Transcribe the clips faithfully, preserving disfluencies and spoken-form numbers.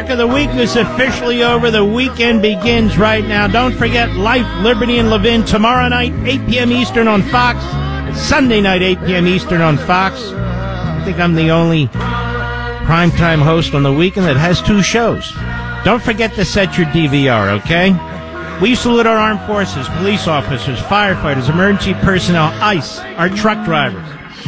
Mark of the Week is officially over. The weekend begins right now. Don't forget Life, Liberty, and Levin tomorrow night, eight p.m. Eastern on Fox. Sunday night, eight p.m. Eastern on Fox. I think I'm the only primetime host on the weekend that has two shows. Don't forget to set your D V R, okay? We salute our armed forces, police officers, firefighters, emergency personnel, ICE, our truck drivers.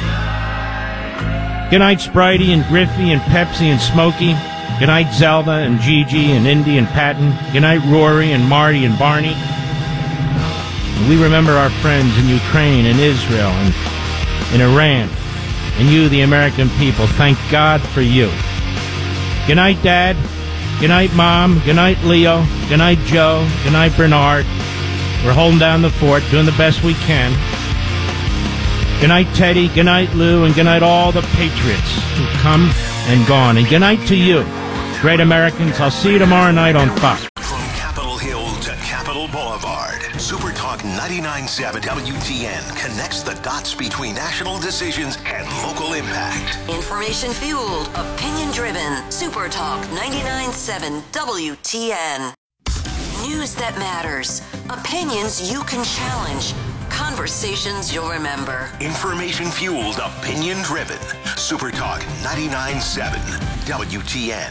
Good night, Spritey and Griffey and Pepsi and Smokey. Good night, Zelda and Gigi and Indy and Patton. Good night, Rory and Marty and Barney. And we remember our friends in Ukraine and Israel and in Iran. And you, the American people, thank God for you. Good night, Dad. Good night, Mom. Good night, Leo. Good night, Joe. Good night, Bernard. We're holding down the fort, doing the best we can. Good night, Teddy. Good night, Lou. And good night, all the patriots who've come and gone. And good night to you, great Americans. I'll see you tomorrow night on Fox. From Capitol Hill to Capitol Boulevard, Super Talk ninety-nine point seven W T N connects the dots between national decisions and local impact. Information fueled, opinion driven. Super Talk ninety-nine point seven W T N. News that matters. Opinions you can challenge. Conversations you'll remember. Information fueled, opinion driven. Super Talk ninety-nine point seven W T N.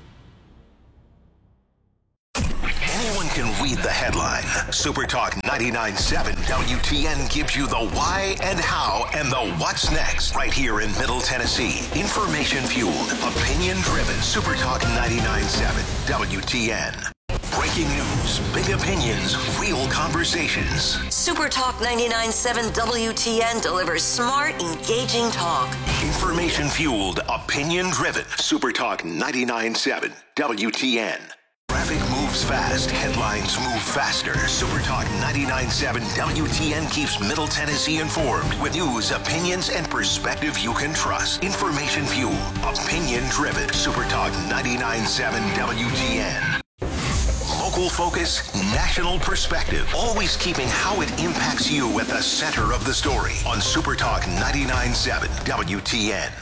Anyone can read the headline. Super Talk ninety-nine point seven W T N gives you the why and how and the what's next right here in Middle Tennessee. Information fueled, opinion driven. Super Talk ninety-nine point seven W T N. Breaking news, big opinions, real conversations. Super Talk ninety-nine point seven W T N delivers smart, engaging talk. Information fueled, opinion driven. Super Talk ninety-nine point seven W T N. Traffic moves fast, headlines move faster. Super Talk ninety-nine point seven W T N keeps Middle Tennessee informed with news, opinions, and perspective you can trust. Information fueled, opinion driven. Super Talk ninety-nine point seven W T N. Local focus, national perspective, always keeping how it impacts you at the center of the story on Super Talk ninety-nine point seven W T N.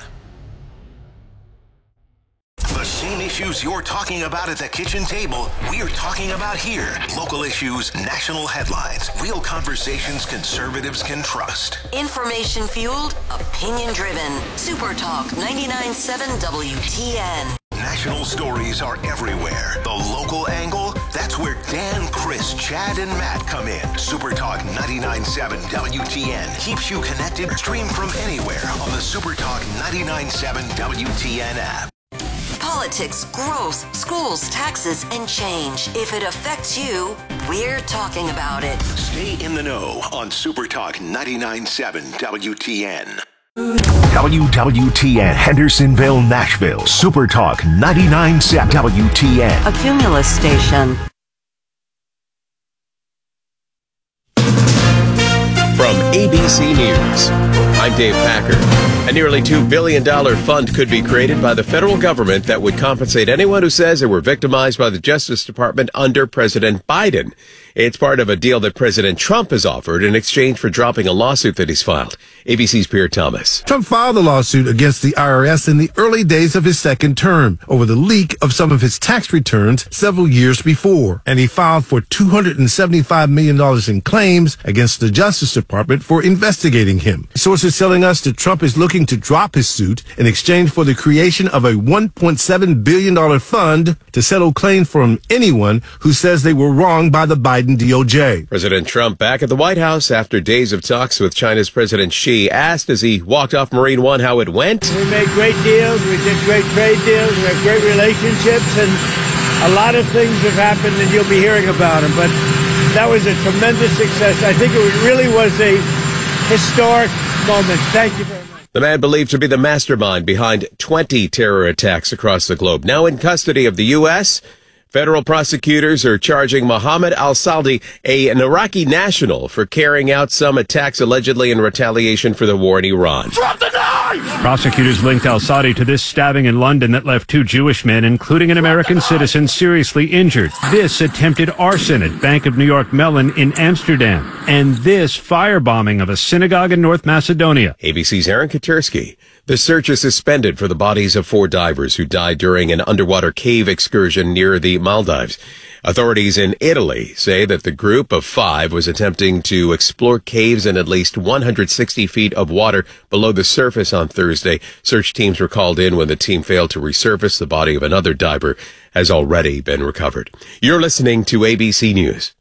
The same issues you're talking about at the kitchen table, we're talking about here. Local issues, national headlines, real conversations conservatives can trust. Information fueled, opinion driven. Super Talk ninety-nine point seven W T N. National stories are everywhere. The local angle, that's where Dan, Chris, Chad, and Matt come in. Super Talk ninety-nine point seven W T N keeps you connected. Stream from anywhere on the Super Talk ninety-nine point seven W T N app. Politics, growth, schools, taxes, and change. If it affects you, we're talking about it. Stay in the know on Super Talk ninety-nine point seven W T N. W W T N Hendersonville, Nashville. Super Talk ninety-nine point seven W T N. A Cumulus station. From A B C News, I'm Dave Packer. A nearly two billion dollars fund could be created by the federal government that would compensate anyone who says they were victimized by the Justice Department under President Biden. It's part of a deal that President Trump has offered in exchange for dropping a lawsuit that he's filed. A B C's Pierre Thomas. Trump filed a lawsuit against the I R S in the early days of his second term over the leak of some of his tax returns several years before. And he filed for two hundred seventy-five million dollars in claims against the Justice Department for investigating him. Sources telling us that Trump is looking to drop his suit in exchange for the creation of a one point seven billion dollars fund to settle claims from anyone who says they were wronged by the Biden D O J. President Trump back at the White House after days of talks with China's President Xi, asked as he walked off Marine One how it went. We made great deals. We did great trade deals. We have great relationships, and a lot of things have happened, and you'll be hearing about them. But that was a tremendous success. I think it really was a historic moment. Thank you very much. The man believed to be the mastermind behind twenty terror attacks across the globe. Now in custody of the U S, federal prosecutors are charging Mohammed al-Saldi, a, an Iraqi national, for carrying out some attacks allegedly in retaliation for the war in Iran. Drop the knife! Prosecutors linked al-Saldi to this stabbing in London that left two Jewish men, including an American citizen, seriously injured. This attempted arson at Bank of New York Mellon in Amsterdam. And this firebombing of a synagogue in North Macedonia. A B C's Aaron Katursky. The search is suspended for the bodies of four divers who died during an underwater cave excursion near the Maldives. Authorities in Italy say that the group of five was attempting to explore caves in at least one hundred sixty feet of water below the surface on Thursday. Search teams were called in when the team failed to resurface. The body of another diver has already been recovered. You're listening to A B C News.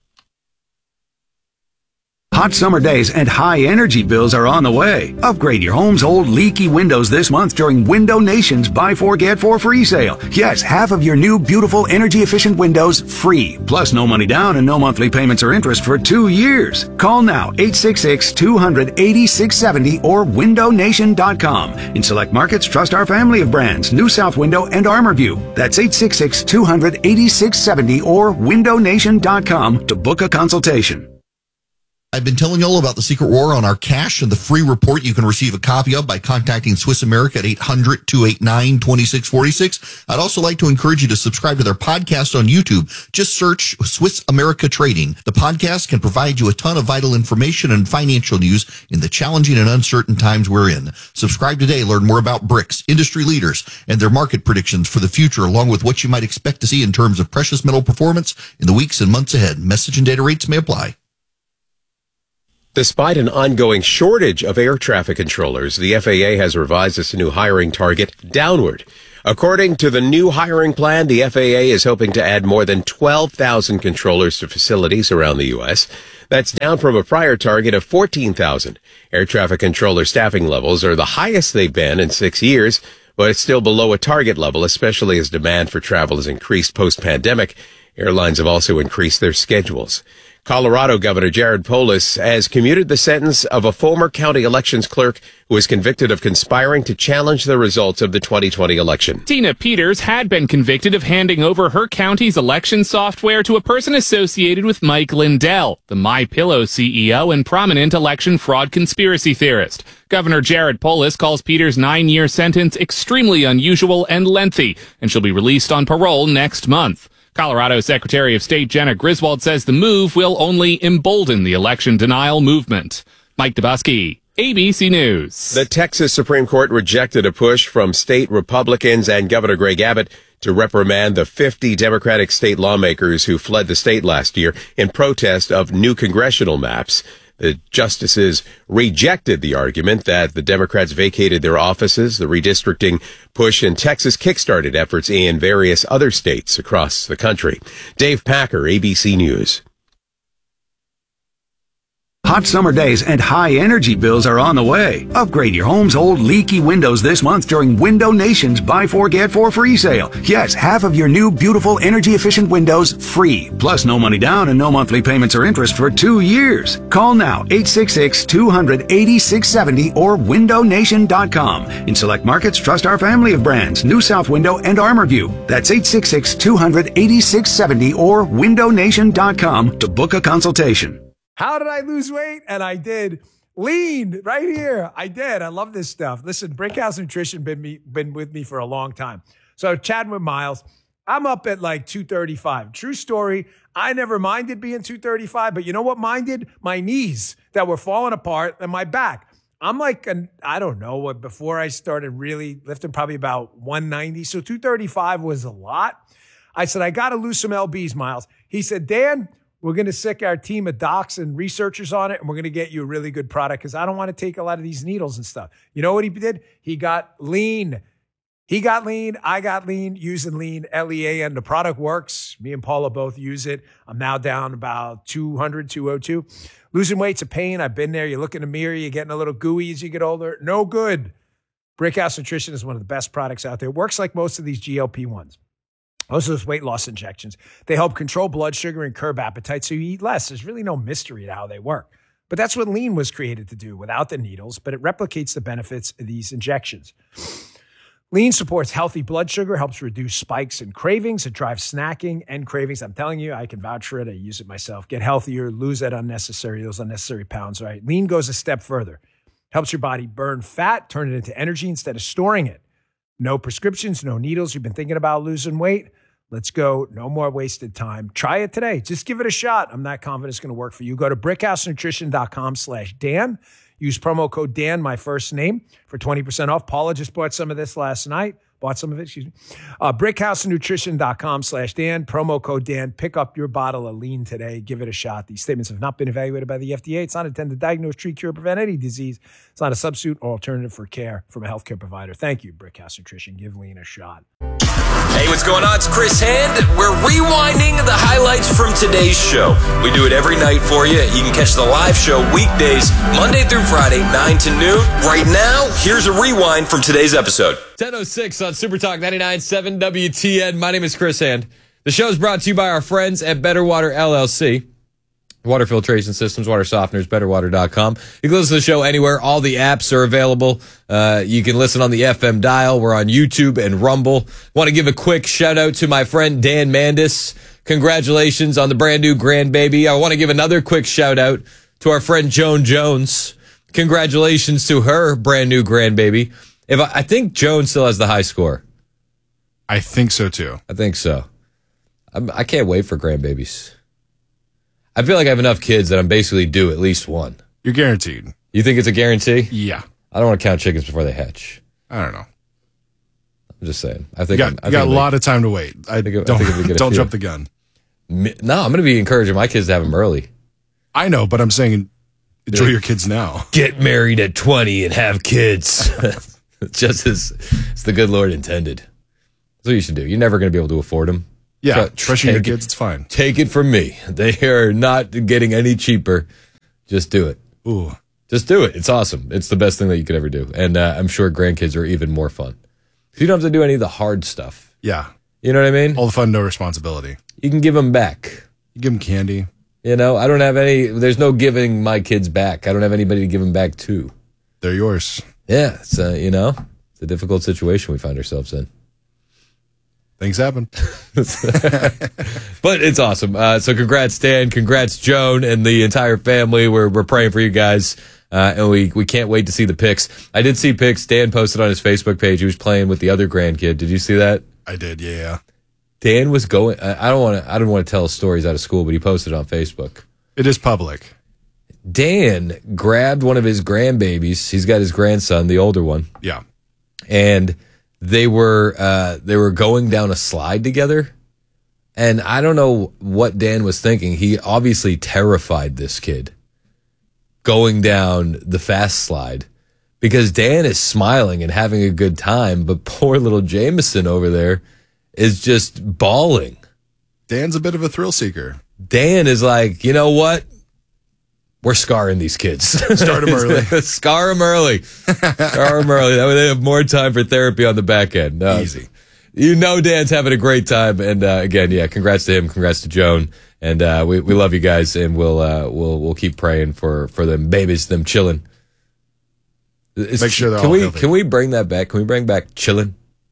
Hot summer days and high energy bills are on the way. Upgrade your home's old leaky windows this month during Window Nation's Buy Four Get Four free sale. Yes, half of your new beautiful energy efficient windows free. Plus no money down and no monthly payments or interest for two years. Call now eight six six, two hundred, eighty-six seventy or window nation dot com. In select markets, trust our family of brands, New South Window and ArmorView. That's eight six six, two hundred, eighty-six seventy or window nation dot com to book a consultation. I've been telling you all about the secret war on our cash and the free report you can receive a copy of by contacting Swiss America at eight hundred, two eight nine, two six four six. I'd also like to encourage you to subscribe to their podcast on YouTube. Just search Swiss America Trading. The podcast can provide you a ton of vital information and financial news in the challenging and uncertain times we're in. Subscribe today. Learn more about BRICS, industry leaders, and their market predictions for the future, along with what you might expect to see in terms of precious metal performance in the weeks and months ahead. Message and data rates may apply. Despite an ongoing shortage of air traffic controllers, the F A A has revised its new hiring target downward. According to the new hiring plan, the F A A is hoping to add more than twelve thousand controllers to facilities around the U S. That's down from a prior target of fourteen thousand. Air traffic controller staffing levels are the highest they've been in six years, but it's still below a target level, especially as demand for travel has increased post-pandemic. Airlines have also increased their schedules. Colorado Governor Jared Polis has commuted the sentence of a former county elections clerk who was convicted of conspiring to challenge the results of the twenty twenty election. Tina Peters had been convicted of handing over her county's election software to a person associated with Mike Lindell, the MyPillow C E O and prominent election fraud conspiracy theorist. Governor Jared Polis calls Peters' nine-year sentence extremely unusual and lengthy, and she'll be released on parole next month. Colorado Secretary of State Jenna Griswold says the move will only embolden the election denial movement. Mike Dubusky, A B C News. The Texas Supreme Court rejected a push from state Republicans and Governor Greg Abbott to reprimand the fifty Democratic state lawmakers who fled the state last year in protest of new congressional maps. The justices rejected the argument that the Democrats vacated their offices. The redistricting push in Texas kickstarted efforts in various other states across the country. Dave Packer, A B C News. Hot summer days and high energy bills are on the way. Upgrade your home's old leaky windows this month during Window Nation's Buy Four Get Four free sale. Yes, half of your new beautiful energy efficient windows free. Plus no money down and no monthly payments or interest for two years. Call now eight six six, two hundred, eighty-six seventy or window nation dot com. In select markets, trust our family of brands, New South Window and ArmorView. That's eight six six, two hundred, eighty-six seventy or window nation dot com to book a consultation. How did I lose weight? And I did. Lean right here. I did. I love this stuff. Listen, Brickhouse Nutrition been me been with me for a long time. So chatting with Miles, I'm up at like two thirty-five. True story. I never minded being two thirty-five, but you know what minded? My knees that were falling apart and my back. I'm like, an, I don't know what, before I started really lifting, probably about one ninety. So two thirty-five was a lot. I said, I got to lose some L Bs, Miles. He said, Dan, we're going to sick our team of docs and researchers on it, and we're going to get you a really good product because I don't want to take a lot of these needles and stuff. You know what he did? He got lean. He got lean. I got lean using lean, L E A N. The product works. Me and Paula both use it. I'm now down about two hundred, two oh two. Losing weight's a pain. I've been there. You look in the mirror. You're getting a little gooey as you get older. No good. Brickhouse Nutrition is one of the best products out there. It works like most of these G L P ones. Most of those weight loss injections, they help control blood sugar and curb appetite so you eat less. There's really no mystery to how they work. But that's what lean was created to do without the needles, but it replicates the benefits of these injections. Lean supports healthy blood sugar, helps reduce spikes and cravings. It drives snacking and cravings. I'm telling you, I can vouch for it. I use it myself. Get healthier, lose that unnecessary, those unnecessary pounds, right? Lean goes a step further. Helps your body burn fat, turn it into energy instead of storing it. No prescriptions, no needles. You've been thinking about losing weight? Let's go. No more wasted time. Try it today. Just give it a shot. I'm not confident it's going to work for you. Go to brickhousenutrition.com slash Dan. Use promo code Dan, my first name, for twenty percent off. Paula just bought some of this last night. Bought some of it, excuse me. Uh, brickhousenutrition.com slash Dan, promo code Dan. Pick up your bottle of lean today. Give it a shot. These statements have not been evaluated by the F D A. It's not intended to diagnose, treat, cure, prevent any disease. It's not a substitute or alternative for care from a healthcare provider. Thank you, Brickhouse Nutrition. Give lean a shot. Hey, what's going on? It's Chris Hand. We're rewinding the highlights from today's show. We do it every night for you. You can catch the live show weekdays, Monday through Friday, nine to noon. Right now, here's a rewind from today's episode. ten oh six on Super Talk ninety-nine point seven W T N. My name is Chris Hand. The show is brought to you by our friends at Better Water L L C. Water filtration systems, water softeners, better water dot com. You can listen to the show anywhere. All the apps are available. Uh, you can listen on the F M dial. We're on YouTube and Rumble. Want to give a quick shout out to my friend Dan Mandis. Congratulations on the brand new grandbaby. I want to give another quick shout out to our friend Joan Jones. Congratulations to her brand new grandbaby. If I, I think Joan still has the high score. I think so too. I think so. I'm, I can't wait for grandbabies. I feel like I have enough kids that I'm basically due at least one. You're guaranteed. You think it's a guarantee? Yeah. I don't want to count chickens before they hatch. I don't know. I'm just saying. I think you got, I'm, I you think got a I'm lot of time to wait. I, I think, don't I think if we get a don't few. jump the gun. No, I'm going to be encouraging my kids to have them early. I know, but I'm saying enjoy your kids now. Get married at twenty and have kids. Just as, as the good Lord intended. That's what you should do. You're never going to be able to afford them. Yeah, Tr- trust your take kids, it, it's fine. Take it from me. They are not getting any cheaper. Just do it. Ooh. Just do it. It's awesome. It's the best thing that you could ever do. And uh, I'm sure grandkids are even more fun. You don't have to do any of the hard stuff. Yeah. You know what I mean? All the fun, no responsibility. You can give them back. You give them candy. You know, I don't have any, there's no giving my kids back. I don't have anybody to give them back to. They're yours. Yeah. It's, uh, you know, it's a difficult situation we find ourselves in. Things happen. But it's awesome. Uh, so congrats, Dan. Congrats, Joan, and the entire family. We're we're praying for you guys, uh, and we, we can't wait to see the pics. I did see pics. Dan posted on his Facebook page. He was playing with the other grandkid. Did you see that? I did, yeah. Dan was going. I I don't want to. I don't want to tell stories out of school, but he posted on Facebook. It is public. Dan grabbed one of his grandbabies. He's got his grandson, the older one. Yeah. And they were uh, they were going down a slide together. And I don't know what Dan was thinking. He obviously terrified this kid going down the fast slide because Dan is smiling and having a good time, but poor little Jameson over there is just bawling. Dan's a bit of a thrill seeker. Dan is like, you know what? We're scarring these kids. Start them early. Scar them early. Scar them early. That way they have more time for therapy on the back end. No, Easy. You know Dan's having a great time. And uh, again, yeah, congrats to him. Congrats to Joan. And uh, we, we love you guys, and we'll uh, we'll we'll keep praying for, for them babies, them chilling. It's, Make sure they're can all we healthy. Can we bring that back? Can we bring back chilling?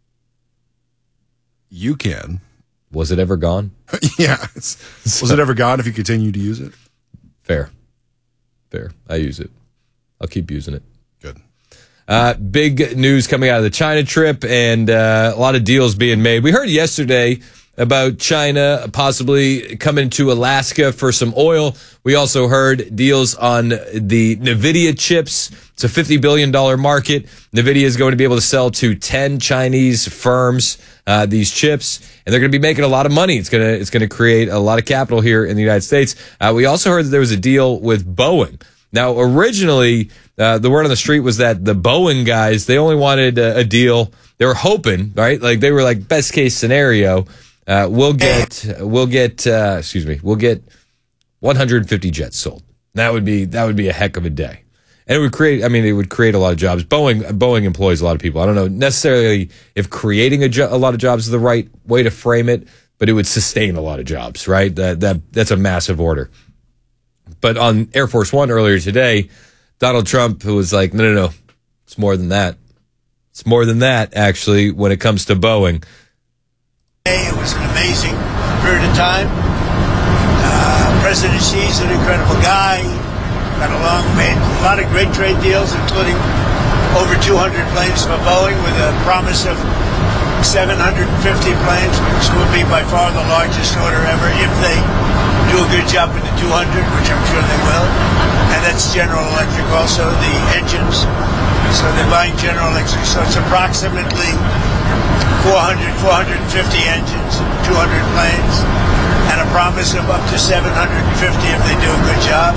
You can. Was it ever gone? Yeah. Was it ever gone if you continue to use it? Fair. Fair. I use it. I'll keep using it. Good. Uh, big news coming out of the China trip, and uh, a lot of deals being made. We heard yesterday about China possibly coming to Alaska for some oil. We also heard deals on the NVIDIA chips. It's a fifty billion dollars market. NVIDIA is going to be able to sell to ten Chinese firms uh, these chips, and they're going to be making a lot of money. It's going to it's going to create a lot of capital here in the United States. Uh, we also heard that there was a deal with Boeing. Now, originally, uh, the word on the street was that the Boeing guys, they only wanted a, a deal. They were hoping, right? Like they were like best case scenario. Uh, we'll get, we'll get, uh, excuse me, we'll get one hundred fifty jets sold. That would be, that would be a heck of a day. And it would create, I mean, it would create a lot of jobs. Boeing, Boeing employs a lot of people. I don't know necessarily if creating a, jo- a lot of jobs is the right way to frame it, but it would sustain a lot of jobs, right? That, that, that's a massive order. But on Air Force One earlier today, Donald Trump was like, no, no, no, it's more than that. It's more than that, actually, when it comes to Boeing. It was an amazing period of time. Uh, President Xi's an incredible guy. Got along, made a lot of great trade deals, including over two hundred planes for Boeing with a promise of seven hundred fifty planes, which would be by far the largest order ever if they do a good job with the two hundred, which I'm sure they will. And that's General Electric also, the engines. So they're buying General Electric. So it's approximately four hundred, four hundred fifty engines, two hundred planes, and a promise of up to seven hundred fifty if they do a good job.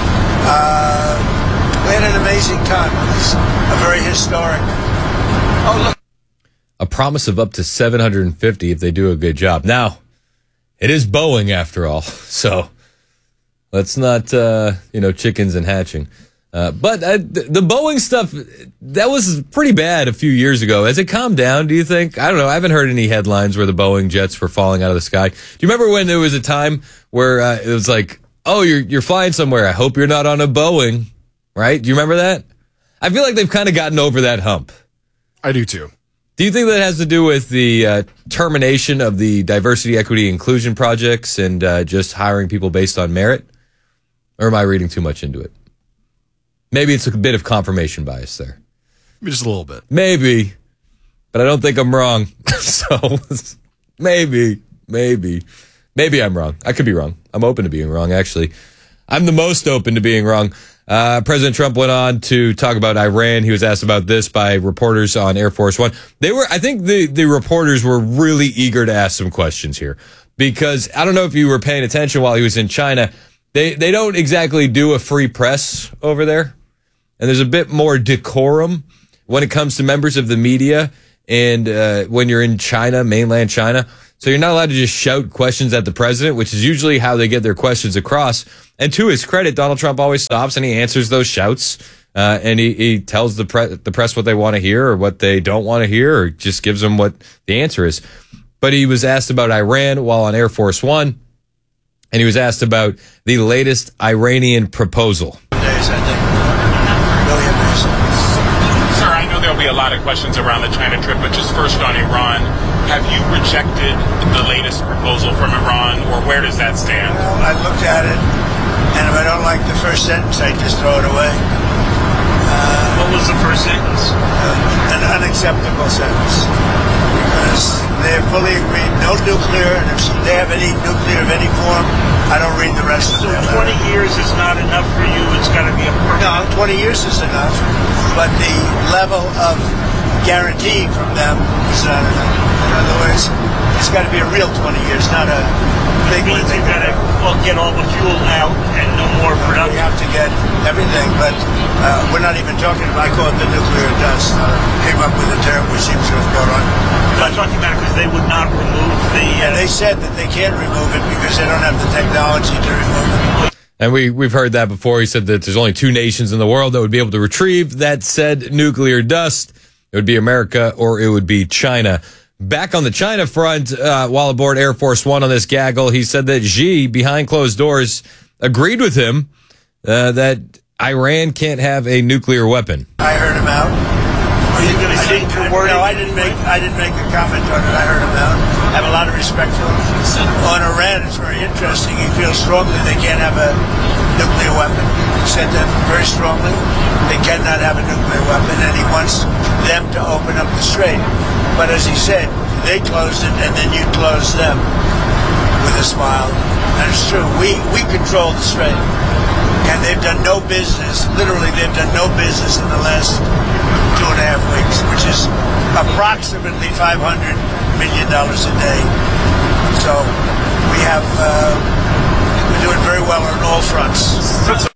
Uh, we had an amazing time. It was a very historic. Oh, look. A promise of up to seven hundred fifty if they do a good job. Now, it is Boeing after all, so let's not, uh, you know, chickens and hatching. Uh, but uh, the Boeing stuff, that was pretty bad a few years ago. Has it calmed down, do you think? I don't know. I haven't heard any headlines where the Boeing jets were falling out of the sky. Do you remember when there was a time where uh, it was like, oh, you're you're flying somewhere. I hope you're not on a Boeing, right? Do you remember that? I feel like they've kind of gotten over that hump. I do too. Do you think that has to do with the uh, termination of the diversity, equity, inclusion projects and uh, just hiring people based on merit? Or am I reading too much into it? Maybe it's a bit of confirmation bias there. Maybe just a little bit. Maybe. But I don't think I'm wrong. So maybe, maybe, maybe I'm wrong. I could be wrong. I'm open to being wrong, actually. I'm the most open to being wrong. Uh, President Trump went on to talk about Iran. He was asked about this by reporters on Air Force One. They were, I think the, the reporters were really eager to ask some questions here because I don't know if you were paying attention while he was in China. They, they don't exactly do a free press over there. And there's a bit more decorum when it comes to members of the media and, uh, when you're in China, mainland China. So you're not allowed to just shout questions at the president, which is usually how they get their questions across. And to his credit, Donald Trump always stops and he answers those shouts. Uh, and he, he tells the, pre- the press what they want to hear or what they don't want to hear or just gives them what the answer is. But he was asked about Iran while on Air Force One. And he was asked about the latest Iranian proposal. Sir, I know there'll be a lot of questions around the China trip, but just first on Iran, have you rejected the latest proposal from Iran, or where does that stand? Well, I looked at it, and if I don't like the first sentence, I just throw it away. Uh, what was the first sentence? Uh, an unacceptable sentence. Because they're fully agreed, no nuclear, and if they have any nuclear of any form, I don't read the rest of so it. So twenty years is not enough for you, it's got to be a perfect... No, twenty years is enough, but the level of guarantee from them is not enough. In other words, it's got to be a real twenty years, not a big one. You've got to well, get all the fuel out and no more production. We have to get everything, but uh, we're not even talking about, I call it the nuclear dust. Uh, came up with a term which seems to have gone on. I'm talking about because they would not remove the... Uh, and they said that they can't remove it because they don't have the technology to remove it. And we, we've heard that before. He said that there's only two nations in the world that would be able to retrieve that said nuclear dust. It would be America or it would be China. Back on the China front, uh, while aboard Air Force One on this gaggle, he said that Xi, behind closed doors, agreed with him uh, that Iran can't have a nuclear weapon. I heard him out. Are you going to say your word? No, I didn't make I didn't make a comment on it. I heard him out. I have a lot of respect for him. On Iran, it's very interesting. He feels strongly they can't have a nuclear weapon. He said that very strongly. They cannot have a nuclear weapon, and he wants them to open up the strait. But as he said, they closed it, and then you closed them with a smile. And it's true. We we control the strait, and they've done no business. Literally, they've done no business in the last two and a half weeks, which is approximately five hundred million dollars a day. So we have, uh, we're doing very well on all fronts.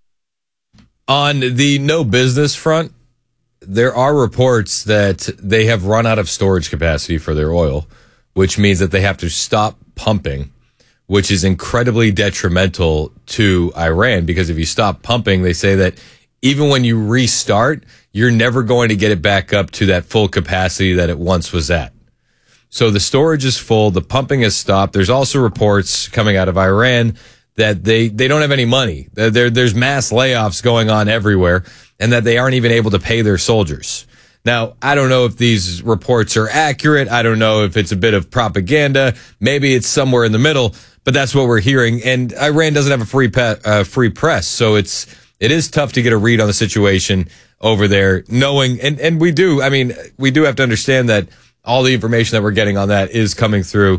On the no business front, there are reports that they have run out of storage capacity for their oil, which means that they have to stop pumping, which is incredibly detrimental to Iran, because if you stop pumping, they say that even when you restart, you're never going to get it back up to that full capacity that it once was at. So the storage is full, the pumping has stopped. There's also reports coming out of Iran that they, they don't have any money. There, there's mass layoffs going on everywhere, and that they aren't even able to pay their soldiers. Now, I don't know if these reports are accurate. I don't know if it's a bit of propaganda. Maybe it's somewhere in the middle, but that's what we're hearing. And Iran doesn't have a free pe- uh, free press, so it's it is tough to get a read on the situation over there, knowing, and, and we do, I mean, we do have to understand that all the information that we're getting on that is coming through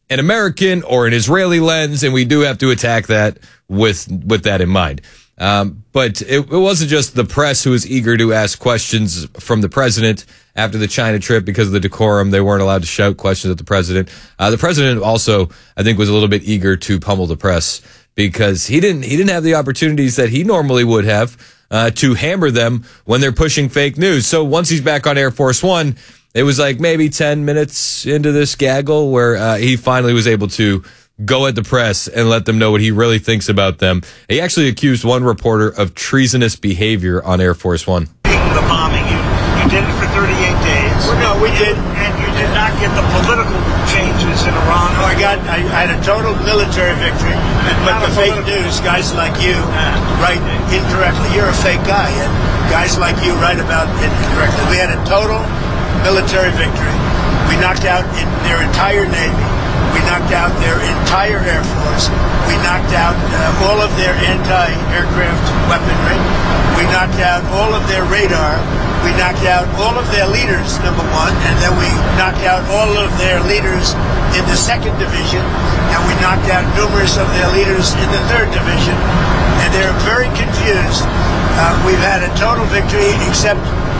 an American or an Israeli lens, and we do have to attack that with with that in mind. Um, but it, it wasn't just the press who was eager to ask questions from the president after the China trip because of the decorum. They weren't allowed to shout questions at the president. Uh, the president also, I think, was a little bit eager to pummel the press because he didn't he didn't have the opportunities that he normally would have uh, to hammer them when they're pushing fake news. So once he's back on Air Force One, it was like maybe ten minutes into this gaggle where uh, he finally was able to go at the press and let them know what he really thinks about them. He actually accused one reporter of treasonous behavior on Air Force One. The bombing, you, you did it for thirty-eight days. Well, no, we did. And you did not get the political changes in Iran. No, I got, I, I had a total military victory. But the fake news, guys like you write incorrectly. You're a fake guy, and guys like you write about it incorrectly. We had a total military victory. We knocked out in their entire Navy. We knocked out their entire Air Force. We knocked out uh, all of their anti-aircraft weaponry. We knocked out all of their radar. We knocked out all of their leaders, number one, and then we knocked out all of their leaders in the second division, and we knocked out numerous of their leaders in the third division. And they're very confused. Uh, we've had a total victory, except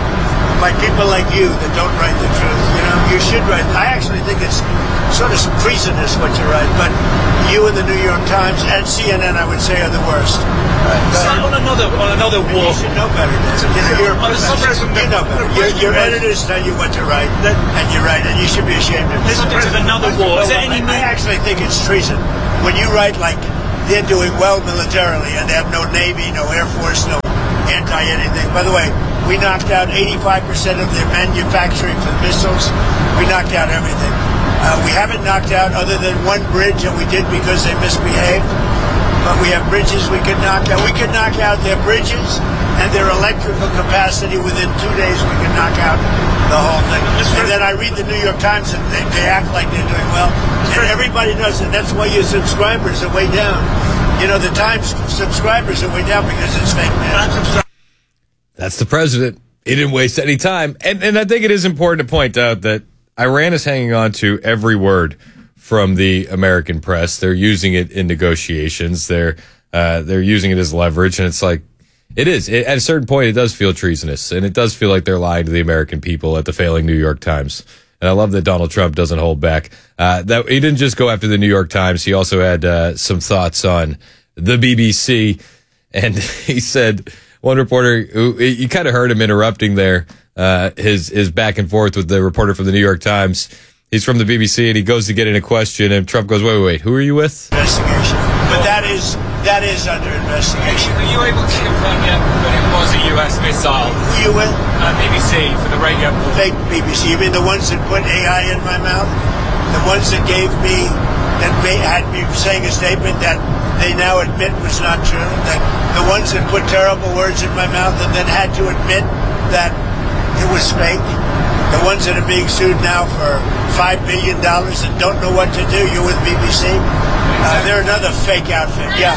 by people like you that don't write the truth. You know, you should write. I actually think it's sort of treasonous what you write, but you and the New York Times and C N N, I would say, are the worst. Right. So on another on another war, you should know better. You know, you're a professor. You know better. Your, your editors tell you what to write, and you write it. You should be ashamed of it. Subject of another war. Is there any? I actually think it's treason when you write like they're doing well militarily and they have no Navy, no Air Force, no anti-anything. By the way, we knocked out eighty-five percent of their manufacturing for missiles. We knocked out everything. Uh, we haven't knocked out other than one bridge that we did because they misbehaved. But we have bridges we could knock out. We could knock out their bridges and their electrical capacity within two days. We could knock out the whole thing. And then I read the New York Times and they, they act like they're doing well. And everybody knows it. That's why your subscribers are way down. You know, the Times subscribers are way down because it's fake news. That's the president. He didn't waste any time. And and I think it is important to point out that Iran is hanging on to every word from the American press. They're using it in negotiations. They're uh, they're using it as leverage. And it's like, it is. It, at a certain point, it does feel treasonous. And it does feel like they're lying to the American people at the failing New York Times. And I love that Donald Trump doesn't hold back. Uh, that he didn't just go after the New York Times. He also had uh, some thoughts on the B B C. And he said, one reporter, who, you kind of heard him interrupting there, uh, his, his back and forth with the reporter from the New York Times. He's from the B B C, and he goes to get in a question, and Trump goes, wait, wait, wait, who are you with? Investigation. But that is that is under investigation. Are you able to confirm yet that it was a U S missile? Who are you with? Uh, B B C, for the radio. Fake B B C. You mean the ones that put A I in my mouth? The ones that gave me, that may, had me saying a statement that they now admit was not true? That the ones that put terrible words in my mouth and then had to admit that it was fake? The ones that are being sued now for five billion dollars and don't know what to do? You're with B B C? Uh, they're another fake outfit. Yeah.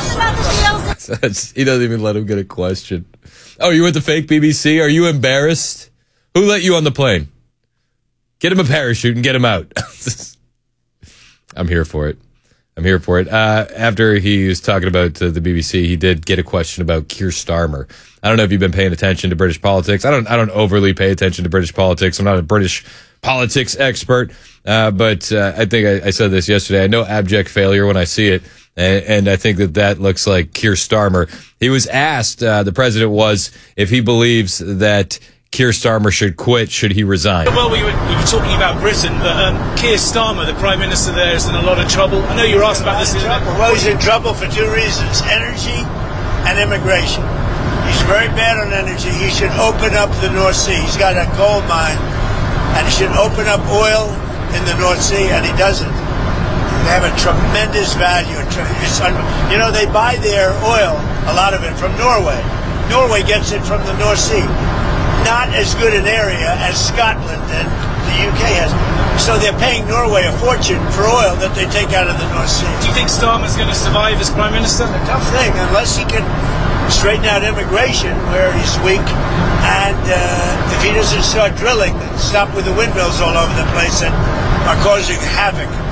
He doesn't even let him get a question. Oh, you with the fake B B C? Are you embarrassed? Who let you on the plane? Get him a parachute and get him out. I'm here for it. I'm here for it. Uh, after he was talking about uh, the B B C, he did get a question about Keir Starmer. I don't know if you've been paying attention to British politics. I don't. I don't overly pay attention to British politics. I'm not a British politics expert, uh, but uh, I think I, I said this yesterday. I know abject failure when I see it, and, and I think that that looks like Keir Starmer. He was asked. Uh, the president was if he believes that Keir Starmer should quit, should he resign? Well, we were, we were talking about Britain, but um, Keir Starmer, the Prime Minister there, is in a lot of trouble. I know you were asked about this. Well, he's in trouble for two reasons, energy and immigration. He's very bad on energy. He should open up the North Sea. He's got a coal mine, and he should open up oil in the North Sea, and he doesn't. They have a tremendous value. It's un- you know, they buy their oil, a lot of it, from Norway. Norway gets it from the North Sea. Not as good an area as Scotland and the U K has. So they're paying Norway a fortune for oil that they take out of the North Sea. Do you think Starmer's going to survive as Prime Minister? It's a tough thing, unless he can straighten out immigration where he's weak. And uh, if he doesn't start drilling and stop with the windmills all over the place that are causing havoc. They're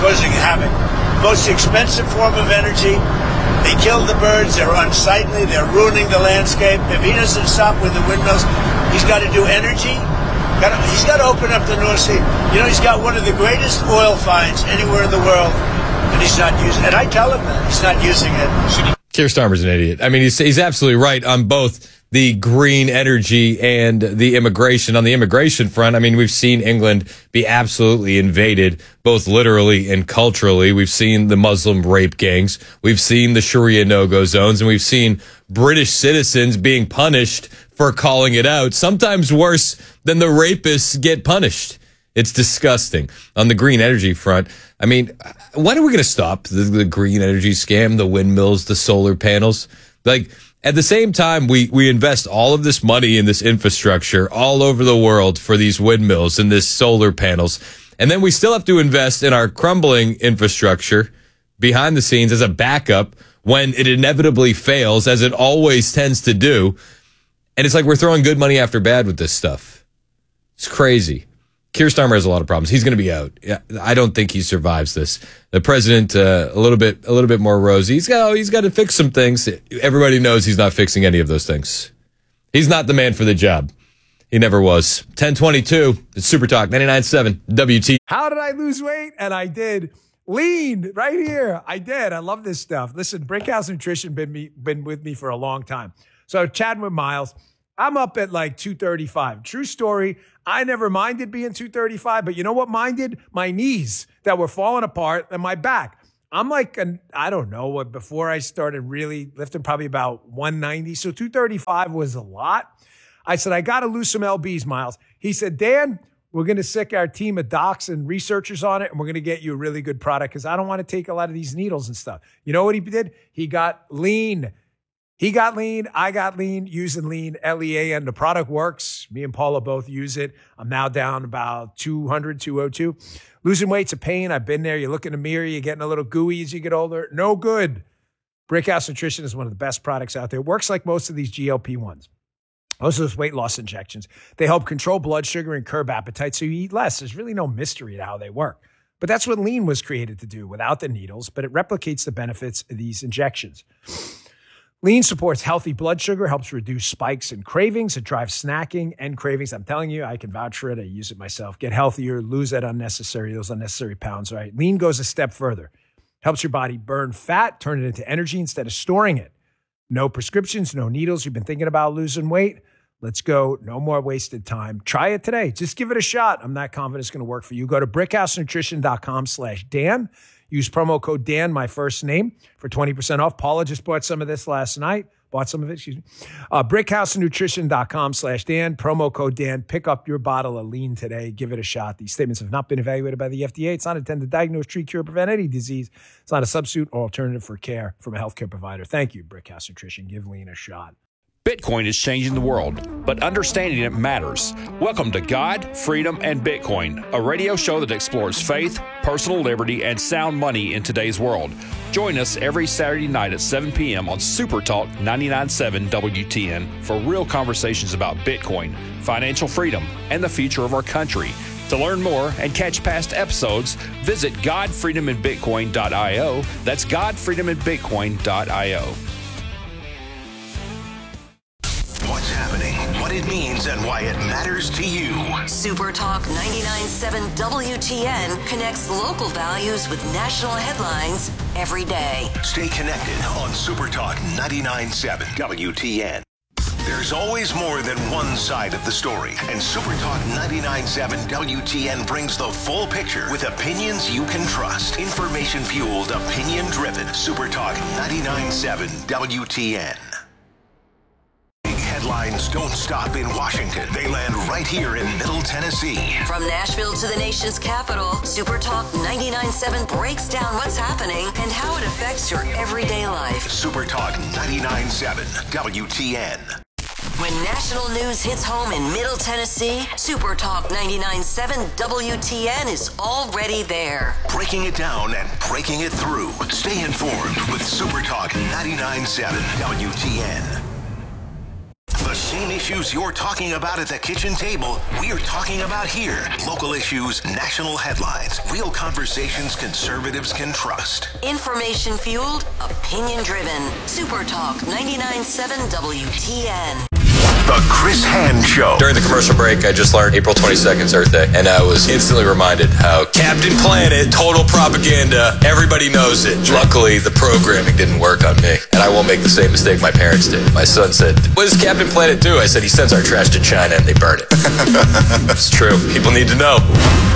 causing havoc. Most expensive form of energy. They kill the birds. They're unsightly. They're ruining the landscape. If he doesn't stop with the windmills, he's got to do energy. Got to, he's got to open up the North Sea. You know, he's got one of the greatest oil finds anywhere in the world, and he's not using it. And I tell him that. He's not using it. Keir Starmer's an idiot. I mean, he's, he's absolutely right on both the green energy and the immigration. On the immigration front, I mean, we've seen England be absolutely invaded, both literally and culturally. We've seen the Muslim rape gangs. We've seen the Sharia no-go zones, and we've seen British citizens being punished for calling it out, sometimes worse than the rapists get punished. It's disgusting. On the green energy front, I mean, when are we going to stop the, the green energy scam, the windmills, the solar panels? Like, at the same time, we, we invest all of this money in this infrastructure all over the world for these windmills and this solar panels. And then we still have to invest in our crumbling infrastructure behind the scenes as a backup when it inevitably fails, as it always tends to do. And it's like we're throwing good money after bad with this stuff. It's crazy. Keir Starmer has a lot of problems. He's going to be out. I don't think he survives this. The president, uh, a little bit, a little bit more rosy. He's got, he's got to fix some things. Everybody knows he's not fixing any of those things. He's not the man for the job. He never was. ten twenty-two. It's Super Talk ninety-nine point seven W T. How did I lose weight? And I did. Lean right here. I did. I love this stuff. Listen, Brickhouse Nutrition been me, been with me for a long time. So chatting with Miles. I'm up at like two thirty-five. True story. I never minded being two thirty-five, but you know what minded? My knees that were falling apart and my back. I'm like, an, I don't know, what before I started really lifting, probably about one ninety. So two thirty-five was a lot. I said, I got to lose some L Bs, Miles. He said, Dan, we're going to sick our team of docs and researchers on it, and we're going to get you a really good product because I don't want to take a lot of these needles and stuff. You know what he did? He got lean. He got lean. I got lean using lean, L E A N. The product works. Me and Paula both use it. I'm now down about two hundred, two oh two. Losing weight's a pain. I've been there. You look in the mirror. You're getting a little gooey as you get older. No good. Brickhouse Nutrition is one of the best products out there. It works like most of these G L P ones. Most of those weight loss injections. They help control blood sugar and curb appetite so you eat less. There's really no mystery to how they work. But that's what lean was created to do without the needles, but it replicates the benefits of these injections. Lean supports healthy blood sugar, helps reduce spikes and cravings. It drives snacking and cravings. I'm telling you, I can vouch for it. I use it myself. Get healthier, lose that unnecessary, those unnecessary pounds, right? Lean goes a step further. Helps your body burn fat, turn it into energy instead of storing it. No prescriptions, no needles. You've been thinking about losing weight? Let's go. No more wasted time. Try it today. Just give it a shot. I'm not confident it's going to work for you. Go to brickhousenutrition.com slash Dan. Use promo code Dan, my first name, for twenty percent off. Paula just bought some of this last night. Bought some of it, excuse me. Uh, brickhousenutrition.com slash Dan. Promo code Dan. Pick up your bottle of lean today. Give it a shot. These statements have not been evaluated by the F D A. It's not intended to diagnose, treat, cure, prevent any disease. It's not a substitute or alternative for care from a healthcare provider. Thank you, Brickhouse Nutrition. Give lean a shot. Bitcoin is changing the world, but understanding it matters. Welcome to God, Freedom, and Bitcoin, a radio show that explores faith, personal liberty, and sound money in today's world. Join us every Saturday night at seven p.m. on Super Talk ninety-nine point seven W T N for real conversations about Bitcoin, financial freedom, and the future of our country. To learn more and catch past episodes, visit god freedom and bitcoin dot io. That's god freedom and bitcoin dot io. What's happening, what it means, and why it matters to you. Super Talk ninety-nine point seven W T N connects local values with national headlines every day. Stay connected on Super Talk ninety-nine point seven W T N. There's always more than one side of the story, and Super Talk ninety-nine point seven W T N brings the full picture with opinions you can trust. Information-fueled, opinion-driven. Super Talk ninety-nine point seven W T N. Headlines don't stop in Washington. They land right here in Middle Tennessee. From Nashville to the nation's capital, Super Talk ninety-nine point seven breaks down what's happening and how it affects your everyday life. Super Talk ninety-nine point seven W T N. When national news hits home in Middle Tennessee, Super Talk ninety-nine point seven W T N is already there. Breaking it down and breaking it through. Stay informed with Super Talk ninety-nine point seven W T N. The same issues you're talking about at the kitchen table, we're talking about here. Local issues, national headlines, real conversations conservatives can trust. Information fueled, opinion driven. Super Talk ninety-nine point seven W T N. The Chris Hand Show. During the commercial break, I just learned April twenty-second is Earth Day, and I was instantly reminded how Captain Planet, total propaganda, everybody knows it. Luckily, the programming didn't work on me, and I won't make the same mistake my parents did. My son said, "What does Captain Planet do?" I said, "He sends our trash to China and they burn it." It's true. People need to know.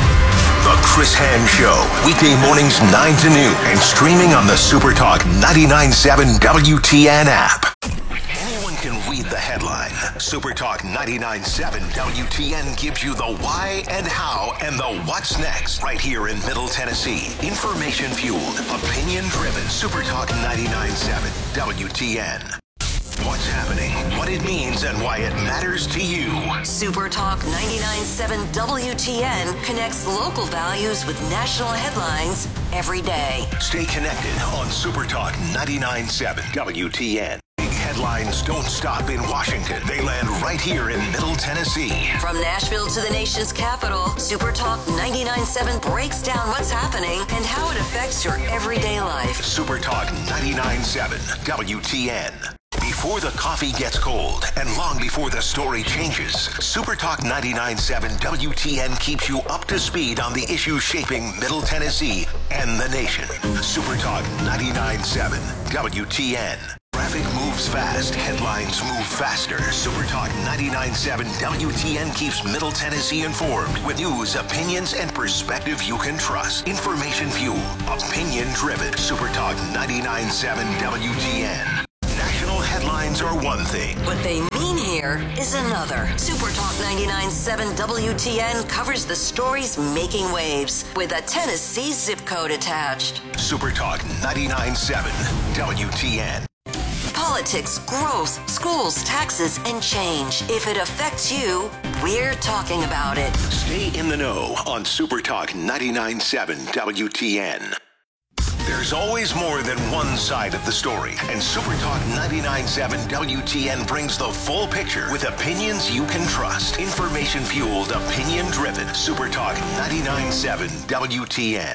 The Chris Hand Show, weekday mornings nine to noon, and streaming on the Super Talk ninety-nine point seven W T N app. Anyone can read the headline. Super Talk ninety-nine point seven W T N gives you the why and how and the what's next right here in Middle Tennessee. Information fueled, opinion driven. Super Talk ninety-nine point seven W T N. What's happening, what it means, and why it matters to you. Super Talk ninety-nine point seven W T N connects local values with national headlines every day. Stay connected on Super Talk ninety-nine point seven W T N. Big headlines don't stop in Washington. They land right here in Middle Tennessee. From Nashville to the nation's capital, Super Talk ninety-nine point seven breaks down what's happening and how it affects your everyday life. Super Talk ninety-nine point seven W T N. Before the coffee gets cold and long before the story changes, Super Talk ninety-nine point seven W T N keeps you up to speed on the issues shaping Middle Tennessee and the nation. Super Talk ninety-nine point seven W T N. Traffic moves fast, headlines move faster. Super Talk ninety-nine point seven W T N keeps Middle Tennessee informed with news, opinions, and perspective you can trust. Information fueled, opinion driven. Super Talk ninety-nine point seven W T N. National headlines are one thing. What they mean here is another. Super Talk ninety-nine point seven W T N covers the stories making waves with a Tennessee zip code attached. Super Talk ninety-nine point seven W T N. Politics, growth, schools, taxes, and change. If it affects you, we're talking about it. Stay in the know on Super Talk ninety-nine point seven W T N. There's always more than one side of the story, and Super Talk ninety-nine point seven W T N brings the full picture with opinions you can trust. Information fueled, opinion driven. Super Talk ninety-nine point seven W T N.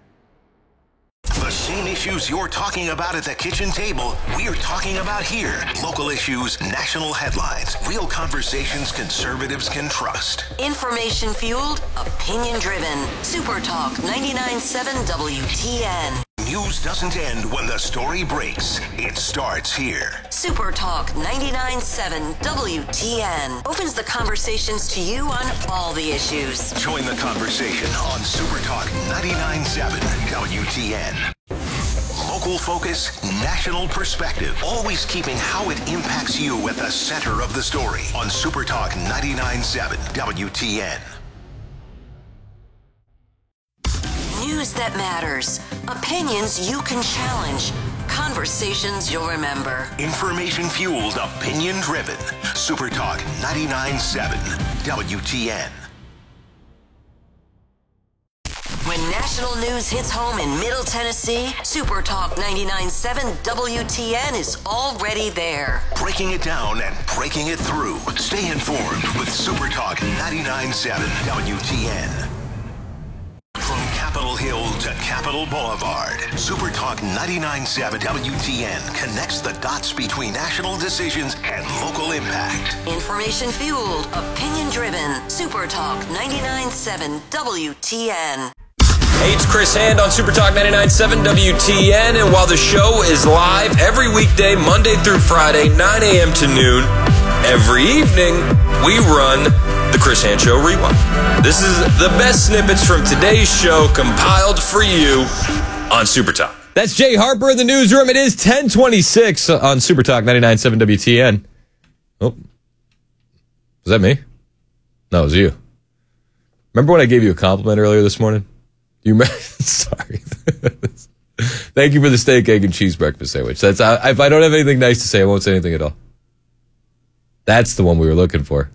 The same issues you're talking about at the kitchen table, we're talking about here. Local issues, national headlines, real conversations conservatives can trust. Information fueled, opinion driven. Super Talk ninety-nine point seven W T N. News doesn't end when the story breaks. It starts here. Super Talk ninety-nine point seven W T N opens the conversations to you on all the issues. Join the conversation on Super Talk ninety-nine point seven W T N. Local focus, national perspective, always keeping how it impacts you at the center of the story on Super Talk ninety-nine point seven W T N. News that matters. Opinions you can challenge. Conversations you'll remember. Information fueled, opinion driven. Super Talk ninety-nine point seven W T N. When national news hits home in Middle Tennessee, Super Talk ninety-nine point seven W T N is already there. Breaking it down and breaking it through. Stay informed with Super Talk ninety-nine point seven W T N. From Capitol Hill to Capitol Boulevard, Super Talk ninety-nine point seven W T N connects the dots between national decisions and local impact. Information fueled, opinion driven. Super Talk ninety-nine point seven W T N. Hey, it's Chris Hand on Super Talk ninety-nine point seven W T N, and while the show is live every weekday, Monday through Friday, nine a.m. to noon, every evening, we run the Chris Hand Show Rewind. This is the best snippets from today's show compiled for you on Super Talk. That's Jay Harper in the newsroom. It is ten twenty-six on Super Talk ninety-nine point seven W T N. Oh, was that me? No, it was you. Remember when I gave you a compliment earlier this morning? You remember? Sorry. Thank you for the steak, egg, and cheese breakfast sandwich. That's uh, if I don't have anything nice to say, I won't say anything at all. That's the one we were looking for.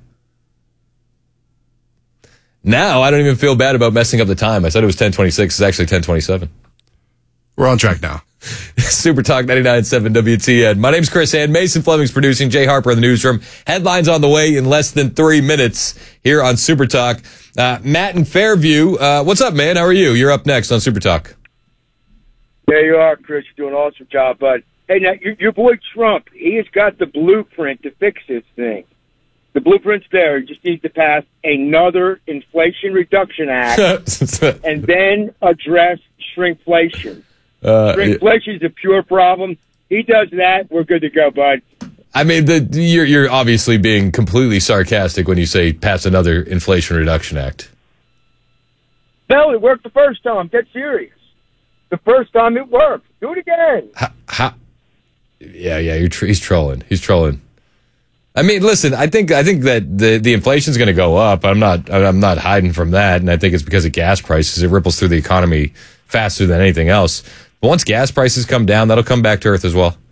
Now I don't even feel bad about messing up the time. I said it was ten twenty-six. It's actually ten twenty-seven. We're on track now. Super Talk ninety-nine point seven W T N. My name's Chris Hand. Mason Fleming's producing. Jay Harper in the newsroom. Headlines on the way in less than three minutes here on Super Talk. Uh, Matt in Fairview. Uh, what's up, man? How are you? You're up next on Super Talk. There you are, Chris. You're doing an awesome job, bud. Hey, now, your, your boy Trump, he has got the blueprint to fix this thing. The blueprint's there. He just needs to pass another Inflation Reduction Act and then address shrinkflation. Uh, Shrinkflation is a pure problem. He does that, we're good to go, bud. I mean, the, you're, you're obviously being completely sarcastic when you say pass another Inflation Reduction Act. No, it worked the first time. Get serious. The first time it worked. Do it again. How, how, yeah, yeah, you're tr- he's trolling. He's trolling. I mean, listen, I think I think that the, the inflation's going to go up. I'm not I'm not hiding from that, and I think it's because of gas prices. It ripples through the economy faster than anything else. But once gas prices come down, that'll come back to earth as well.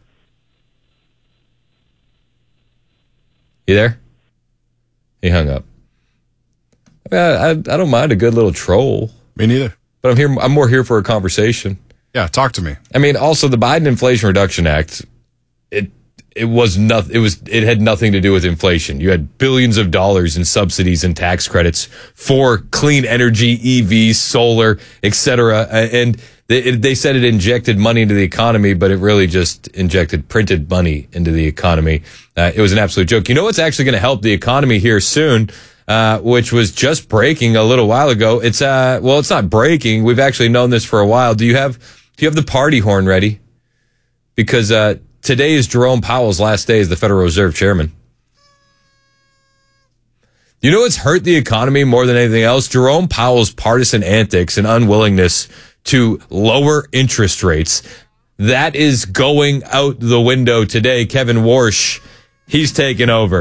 You there? He hung up. I, mean, I, I, I don't mind a good little troll. Me neither. But I'm here. I'm more here for a conversation. Yeah, talk to me. I mean, also the Biden Inflation Reduction Act. It it was nothing. It was it had nothing to do with inflation. You had billions of dollars in subsidies and tax credits for clean energy, E Vs, solar, et cetera. And they, they said it injected money into the economy, but it really just injected printed money into the economy. Uh, it was an absolute joke. You know what's actually going to help the economy here soon? Uh, which was just breaking a little while ago. It's uh, well, it's not breaking. We've actually known this for a while. Do you have do you have the party horn ready? Because uh, today is Jerome Powell's last day as the Federal Reserve Chairman. You know what's hurt the economy more than anything else? Jerome Powell's partisan antics and unwillingness to lower interest rates. That is going out the window today. Kevin Warsh, he's taken over.